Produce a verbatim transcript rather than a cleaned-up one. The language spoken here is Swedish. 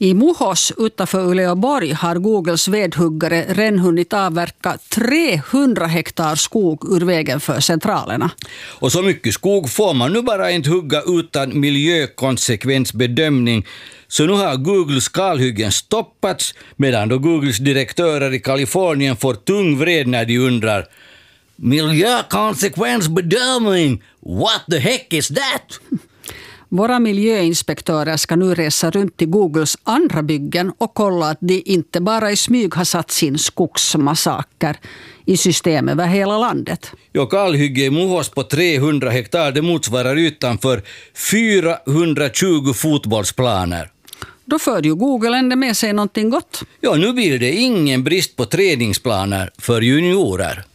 I Mohos utanför Uleåborg har Googles vedhuggare redan hunnit avverka trehundra hektar skog ur vägen för centralerna. Och så mycket skog får man nu bara inte hugga utan miljökonsekvensbedömning. Så nu har Googles kalhyggen stoppats medan då Googles direktörer i Kalifornien får tung vred när de undrar: miljökonsekvensbedömning, what the heck is that? Våra miljöinspektörer ska nu resa runt till Googles andra byggen och kolla att de inte bara i smyg har satt sin skogsmassaker i system över hela landet. Ja, kalhygge i Mohos på trehundra hektar, det motsvarar ytan för fyrahundratjugo fotbollsplaner. Då för ju Google ändå med sig någonting gott. Ja, nu blir det ingen brist på träningsplaner för juniorer.